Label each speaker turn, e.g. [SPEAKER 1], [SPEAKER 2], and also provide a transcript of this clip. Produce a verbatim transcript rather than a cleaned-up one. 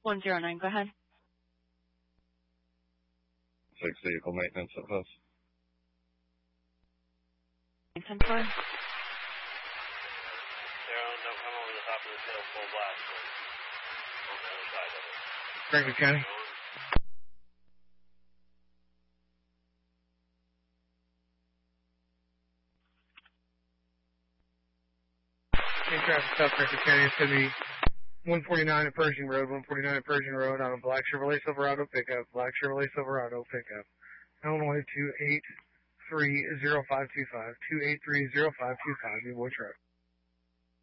[SPEAKER 1] one zero nine, go ahead.
[SPEAKER 2] Six vehicle maintenance at post.
[SPEAKER 1] ten four.
[SPEAKER 3] Franklin County. Main traffic South Franklin County. It's going to be one forty-nine at Pershing Road, one forty-nine at Pershing Road on a black Chevrolet Silverado pickup, black Chevrolet Silverado pickup. Illinois two eight three zero five two five, two eight three zero five two five, your boy truck.